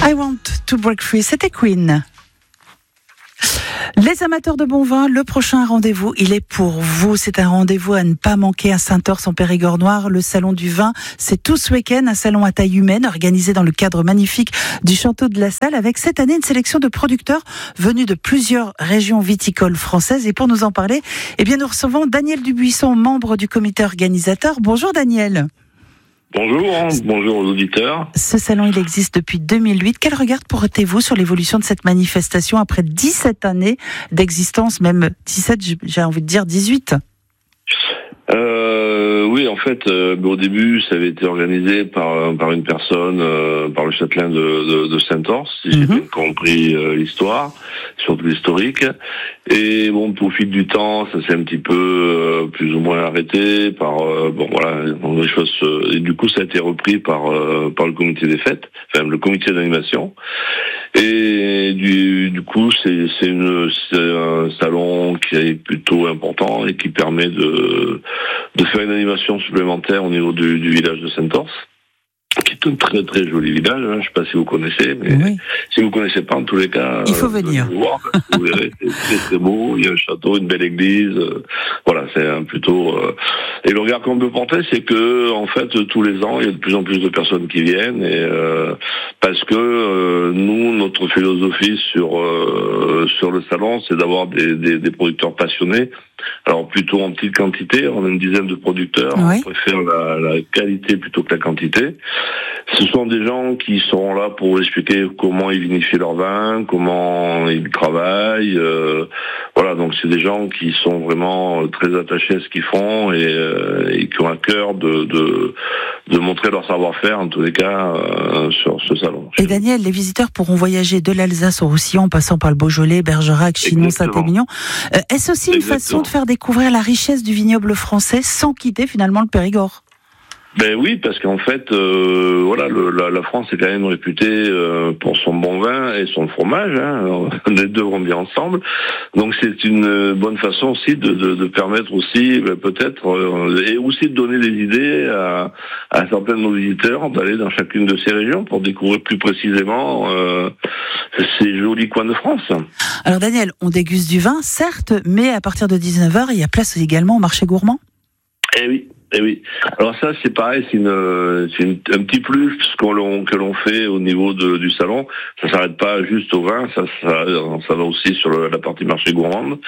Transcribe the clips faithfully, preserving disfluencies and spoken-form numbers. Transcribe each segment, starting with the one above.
I Want to Break Free, c'était Queen. Les amateurs de bon vin, le prochain rendez-vous, il est pour vous. C'est un rendez-vous à ne pas manquer à Saint-Orse en Périgord noir. Le salon du vin, c'est tout ce week-end, un salon à taille humaine organisé dans le cadre magnifique du Château de la Salle avec cette année une sélection de producteurs venus de plusieurs régions viticoles françaises. Et pour nous en parler, eh bien, nous recevons Daniel Dubuisson, membre du comité organisateur. Bonjour Daniel. Bonjour, bonjour aux auditeurs. Ce salon, il existe depuis deux mille huit. Quel regard portez-vous sur l'évolution de cette manifestation après dix-sept années d'existence, même dix-sept, j'ai envie de dire dix-huit? Euh, oui, en fait, euh, au début, ça avait été organisé par par une personne, euh, par le châtelain de, de, de Saint-Orse, si j'ai bien compris euh, l'histoire, surtout l'historique. Et bon, au fil du temps, ça s'est un petit peu euh, plus ou moins arrêté par euh, bon voilà, les choses. Euh, et du coup, ça a été repris par euh, par le comité des fêtes, enfin le comité d'animation. Et du du coup, c'est c'est une c'est un salon qui est plutôt important et qui permet de de faire une animation supplémentaire au niveau du, du village de Saint-Orse, qui est un très très joli village, hein. Je ne sais pas si vous connaissez, mais oui. Si vous ne connaissez pas, en tous les cas, il faut euh, venir. Voir, vous verrez, c'est très très beau, il y a un château, une belle église, euh, voilà, c'est un plutôt... Euh... Et le regard qu'on peut porter, c'est que en fait, tous les ans, il y a de plus en plus de personnes qui viennent, et euh, parce que euh, nous, notre philosophie sur euh, sur le salon, c'est d'avoir des, des, des producteurs passionnés. Alors plutôt en petite quantité, on a une dizaine de producteurs, oui. On préfère la, la qualité plutôt que la quantité. Ce sont des gens qui sont là pour expliquer comment ils vinifient leur vin, comment ils travaillent. Euh, voilà, donc c'est des gens qui sont vraiment très attachés à ce qu'ils font et, euh, et qui ont à cœur de, de, de montrer leur savoir-faire, en tous les cas, euh, sur ce salon. Et Daniel, les visiteurs pourront voyager de l'Alsace au Roussillon, en passant par le Beaujolais, Bergerac, Chinon, Saint-Émilion. Euh, est-ce aussi une Exactement. façon de faire découvrir la richesse du vignoble français sans quitter finalement le Périgord? Ben oui, parce qu'en fait, euh, voilà, le, la, la France est quand même réputée euh, pour son bon vin et son fromage. Hein. Les deux vont bien ensemble. Donc c'est une bonne façon aussi de, de, de permettre aussi, ben, peut-être, euh, et aussi de donner des idées à, à certains de nos visiteurs d'aller dans chacune de ces régions pour découvrir plus précisément euh, ces jolis coins de France. Alors Daniel, on déguste du vin, certes, mais à partir de dix-neuf heures, il y a place également au marché gourmand. Eh oui. Eh oui. Alors ça, c'est pareil, c'est, une, c'est une, un petit plus que l'on, que l'on fait au niveau de, du salon. Ça s'arrête pas juste au vin, ça, ça, ça va aussi sur le, la partie marché gourmande,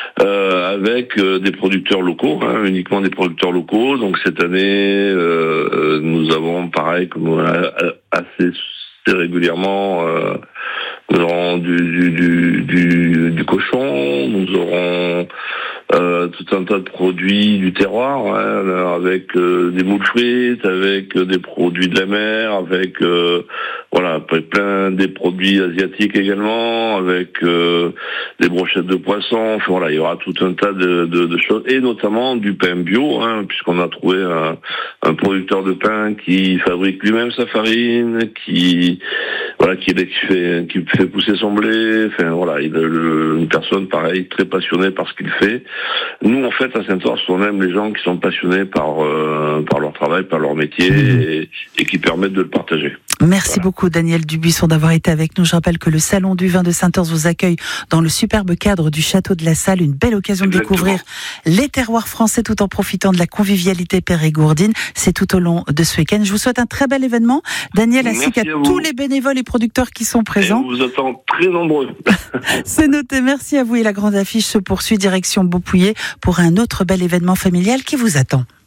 euh, avec euh, des producteurs locaux, hein, uniquement des producteurs locaux. Donc cette année, euh, nous avons, pareil, comme assez régulièrement, euh, nous aurons du, du, du, du, du cochon, nous aurons Euh, tout un tas de produits du terroir, hein, avec euh, des moules frites, avec euh, des produits de la mer, avec euh, voilà, plein des produits asiatiques également, avec euh, des brochettes de poisson. Enfin, voilà, il y aura tout un tas de, de, de choses, et notamment du pain bio, hein, puisqu'on a trouvé un, un producteur de pain qui fabrique lui-même sa farine, qui voilà, qui, qui fait qui fait pousser son blé. Enfin voilà, il a le, une personne pareil très passionnée par ce qu'il fait. Nous, en fait, à Saint-Orse, on aime les gens qui sont passionnés par euh, par leur travail, par leur métier, mmh. et, et qui permettent de le partager. Merci voilà. beaucoup, Daniel Dubuisson, d'avoir été avec nous. Je rappelle que le Salon du vin de Saint-Orse vous accueille dans le superbe cadre du Château de la Salle. Une belle occasion Exactement. de découvrir les terroirs français tout en profitant de la convivialité périgourdine. C'est tout au long de ce week-end. Je vous souhaite un très bel événement, Daniel, ainsi qu'à tous les bénévoles et producteurs qui sont présents. Et on vous attend très nombreux. C'est noté. Merci à vous. Et la grande affiche se poursuit direction Beaupouillet pour un autre bel événement familial qui vous attend.